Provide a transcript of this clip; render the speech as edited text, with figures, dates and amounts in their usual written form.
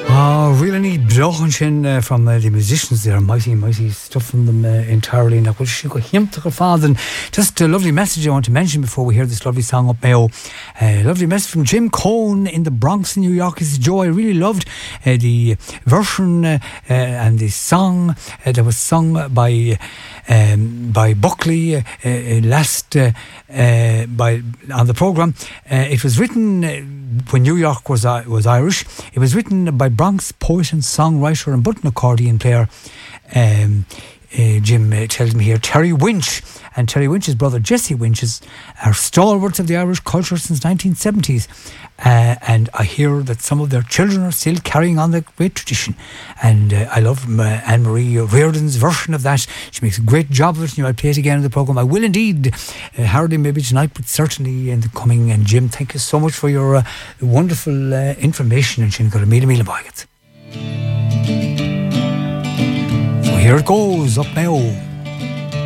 Really need blochin from the musicians there. Mighty stuff from them entirely. Now, just a lovely message I want to mention before we hear this lovely song up Mayo. Lovely message from Jim Cohn in the Bronx, New York. He says, Joe, I really loved the version and the song that was sung by Buckley last on the programme. It was written when New York was Irish. It was written by Bronx poet and songwriter and button accordion player Jim tells me here, Terry Winch. And Terry Winch's brother Jesse Winch are stalwarts of the Irish culture since 1970s. And I hear that some of their children are still carrying on the great tradition. And I love Anne-Marie Reardon's version of that. She makes a great job of it. I'll play it again in the programme. I will indeed. Hardly maybe tonight, but certainly in the coming. And Jim, thank you so much for your wonderful information. And she's got a meal buy it. So here it goes, up now.